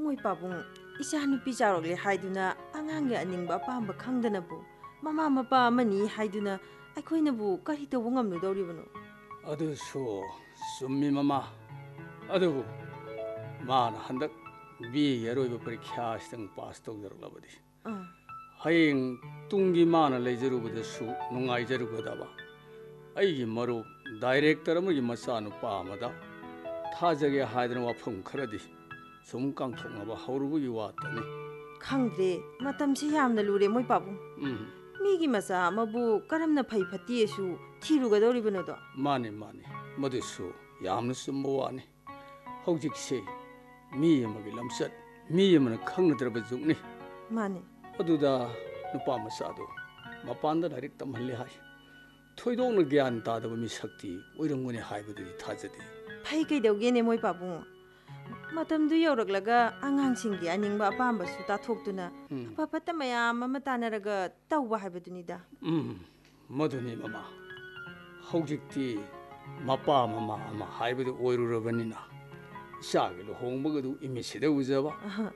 ꯃꯣꯏ ꯄꯥꯕꯨꯡ ꯏꯆꯥ ꯅꯨꯄꯤ ꯆꯥꯎꯔꯛꯂꯦ ꯍꯥꯏꯗꯨꯅ ꯑꯉꯥꯡꯒꯤ ꯑꯅꯤꯡꯕ ꯑꯄꯥꯝꯕ ꯈꯪꯗꯅꯕꯨ ꯃꯃꯥ ꯃꯄꯥ ꯑꯃꯅꯤ ꯍꯥꯏꯗꯨꯅ ꯑꯩꯈꯣꯏꯅꯕꯨ ꯀꯔꯤ ꯇꯧꯕ ꯉꯝꯂꯣꯏꯗꯧꯔꯤꯕꯅꯣ? ꯑꯗꯨꯁꯨ ꯆꯨꯝꯃꯤ ꯃꯃꯥ. ꯑꯗꯨꯕꯨ ꯃꯥꯅ ꯍꯟꯗꯛ BAꯒꯤ ꯑꯔꯣꯏꯕ ꯄꯔꯤꯈ꯭ꯌꯥꯁꯤꯗꯪ ꯄꯥꯁ ꯇꯧꯖꯔꯛꯂꯕꯗꯤ ꯍꯌꯦꯡ ꯇꯨꯡꯒꯤ ꯃꯥꯅ ꯂꯩꯖꯔꯨꯕꯗꯁꯨ ꯅꯨꯡꯉꯥꯏꯖꯔꯨꯒꯗꯕ ꯑꯩꯒꯤ ꯃꯔꯨꯞ ꯗꯥꯏꯔꯦꯛꯇꯔ ꯑꯃꯒꯤ ꯃꯆꯥꯅꯨꯄꯥ ꯑꯃꯗ ꯊꯥꯖꯒꯦ ꯍꯥꯏꯗꯅ ꯋꯥꯐꯝ ꯈꯔꯗꯤ ꯁꯨꯝ ꯀꯥꯡꯊꯣꯛꯅꯕ ꯍꯧꯔꯨꯕꯒꯤ ꯋꯥꯇꯅꯤ. ꯈꯪꯗ꯭ꯔꯦ, ꯃꯇꯝꯁꯤ ꯌꯥꯝꯅ ꯂꯨꯔꯦ ꯃꯣꯏ ꯄꯥꯕꯨꯡ. ꯃꯤꯒꯤ ꯃꯆꯥ ꯑꯃꯕꯨ ꯀꯔꯝꯅ ꯐꯩ ꯐꯠꯇꯦꯁꯨ ꯊꯤꯔꯨꯒꯗꯧꯔꯤꯕꯅꯣꯗꯣ? ꯃꯥꯅꯤ ꯃꯥꯅꯤ, ꯃꯗꯨꯁꯨ ꯌꯥꯝꯅ ꯆꯨꯝꯕ ꯋꯥꯅꯤ. ꯍꯧꯖꯤꯛꯁꯦ ꯃꯤ ꯑꯃꯒꯤ ꯂꯝꯆꯠ ꯃꯤ ꯑꯃꯅ ꯈꯪꯅꯗ꯭ꯔꯕ ꯖꯨꯒꯅꯤ. ꯃꯥꯅꯤ. ꯑꯗꯨꯗ ꯅꯨꯄꯥ ꯃꯆꯥꯗꯣ ꯃꯄꯥꯟꯗ ꯂꯥꯏꯔꯤꯛ ꯇꯝꯍꯜꯂꯦ ꯍꯥꯏ. ꯊꯣꯏꯗꯣꯛꯅ ꯒ꯭ꯌꯥꯟ ꯇꯥꯗꯕ ꯃꯤꯁꯛꯇꯤ ꯑꯣꯏꯔꯝꯒꯅꯤ ꯍꯥꯏꯕꯗꯨꯗꯤ ꯊꯥꯖꯗꯦ. ꯐꯩ ꯀꯩꯗꯧꯒꯦꯅꯦ ꯃꯣꯏ ꯄꯥꯕꯨꯡ? ꯃꯇꯝꯗꯨ ꯌꯧꯔꯛꯂꯒ ꯑꯉꯥꯡꯁꯤꯡꯒꯤ ꯑꯅꯤꯡꯕ ꯑꯄꯥꯝꯕꯁꯨ ꯇꯥꯊꯣꯛꯇꯨꯅ ꯑꯐ ꯐꯠꯇ ꯃꯌꯥꯝ ꯑꯃ ꯇꯥꯟꯅꯔꯒ ꯇꯧꯕ ꯍꯥꯏꯕꯗꯨꯅꯤꯗ. ꯃꯗꯨꯅꯤ ꯃꯃꯥ. ꯍꯧꯖꯤꯛꯇꯤ ꯃꯄꯥ ꯃꯃꯥ ꯑꯃ ꯍꯥꯏꯕꯗꯨ ꯑꯣꯏꯔꯨꯔꯕꯅꯤꯅ ꯏꯆꯥꯒꯤ ꯂꯨꯍꯣꯡꯕꯒꯗꯨ ꯏꯃꯤꯠꯁꯤꯗ ꯎꯖꯕ,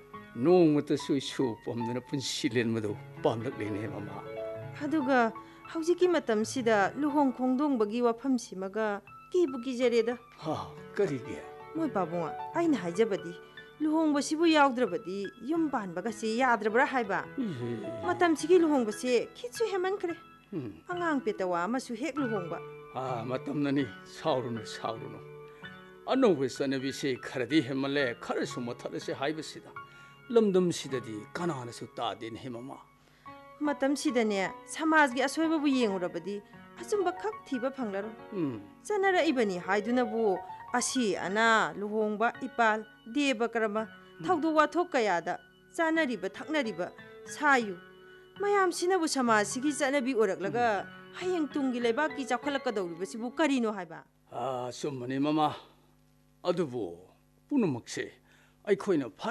ꯅꯣꯡꯃꯇꯁꯨ ꯏꯁꯨ ꯄꯝꯗꯅ ꯄꯨꯟꯁꯤ ꯂꯦꯟꯕꯗꯨ ꯄꯥꯝꯂꯛꯂꯤꯅꯦ ꯃꯃꯥ. ꯑꯗꯨꯒ ꯍꯧꯖꯤꯛꯀꯤ ꯃꯇꯝꯁꯤꯗ ꯂꯨꯍꯣꯡ ꯈꯣꯡꯗꯣꯡꯕꯒꯤ ꯋꯥꯐꯝꯁꯤꯃꯒ ꯀꯤꯕꯨ ꯀꯤꯖꯔꯦꯗ. ꯀꯔꯤꯒꯤ? ꯃꯣꯏ ꯄꯥꯕꯨꯡ, ꯑꯩꯅ ꯍꯥꯏꯖꯕꯗꯤ ꯂꯨꯍꯣꯡꯕꯁꯤꯕꯨ ꯌꯥꯎꯗ꯭ꯔꯕꯗꯤ ꯌꯨꯝ ꯄꯥꯟꯕꯒꯁꯤ ꯌꯥꯗ꯭ꯔꯕ꯭ꯔꯥ ꯍꯥꯏꯕ. ꯃꯇꯝꯁꯤꯒꯤ ꯂꯨꯍꯣꯡꯕꯁꯦ ꯈꯤꯠꯁꯨ ꯍꯦꯃꯟꯈ꯭ꯔꯦ. ꯑꯉꯥꯡ ꯄꯦꯇꯋꯥ ꯑꯃꯁꯨ ꯍꯦꯛ ꯂꯨꯍꯣꯡꯕ. ꯃꯇꯝꯅꯅꯤ, ꯁꯥꯎꯔꯨꯅꯨ ꯁꯥꯎꯔꯨꯅꯨ. ꯑꯅꯧꯕ ꯆꯠꯅꯕꯤꯁꯤ ꯈꯔꯗꯤ ꯍꯦꯟꯃꯜꯂꯦ, ꯈꯔꯁꯨ ꯃꯊꯠꯂꯁꯦ ꯍꯥꯏꯕꯁꯤꯗ ꯂꯝꯗꯝꯁꯤꯗꯗꯤ ꯀꯅꯥꯅꯁꯨ ꯇꯥꯗꯦꯅꯦ ꯃꯃꯥ. ꯃꯇꯝꯁꯤꯗꯅꯦ ꯁꯃꯥꯖꯒꯤ ꯑꯁꯣꯏꯕꯕꯨ ꯌꯦꯡꯉꯨꯔꯕꯗꯤ ꯑꯆꯨꯝꯕ ꯈꯛ ꯊꯤꯕ ꯐꯪꯂꯔꯣꯏ. ꯆꯠꯅꯔꯛꯏꯕꯅꯤ ꯍꯥꯏꯗꯨꯅꯕꯨ ꯑꯁꯤ ꯑꯅꯥ, ꯂꯨꯍꯣꯡꯕ, ꯏꯄꯥꯜ, ꯗꯦꯕ ꯀꯔꯃ, ꯊꯧꯗꯣꯛ ꯋꯥꯊꯣꯛ ꯀꯌꯥꯗ ꯆꯥꯅꯔꯤꯕ ꯊꯛꯅꯔꯤꯕ ꯁꯥꯌꯨ ꯃꯌꯥꯝꯁꯤꯅꯕꯨ ꯁꯃꯥꯖꯁꯤꯒꯤ ꯆꯠꯅꯕꯤ ꯑꯣꯏꯔꯛꯂꯒ ꯍꯌꯦꯡ ꯇꯨꯡꯒꯤ ꯂꯩꯕꯥꯛꯀꯤ ꯆꯥꯎꯈꯠꯂꯛꯀꯗꯧꯔꯤꯕꯁꯤꯕꯨ ꯀꯔꯤꯅꯣ ꯍꯥꯏꯕ. ꯆꯨꯝꯕꯅꯤ ꯃꯃꯥ. ꯑꯗꯨꯕꯨ ꯄꯨꯝꯅꯃꯛꯁꯦ ꯑꯩꯈꯣꯏꯅ